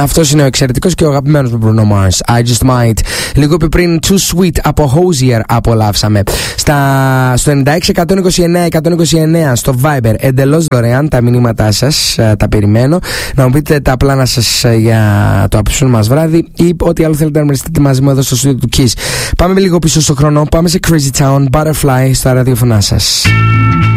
Αυτός είναι ο εξαιρετικός και ο αγαπημένος μου Bruno Mars, I Just Might. Λίγο πριν Too Sweet από Hozier απολαύσαμε. Στο 96-129-129 στο Viber, εντελώς δωρεάν τα μηνύματά σας, τα περιμένω. Να μου πείτε τα πλάνα σας για το απόψινο μας βράδυ ή ό,τι άλλο θέλετε να μοιραστείτε μαζί μου εδώ στο στούντιο του Kiss. Πάμε λίγο πίσω στο χρόνο, πάμε σε Crazy Town, Butterfly στα ραδιοφωνά σας.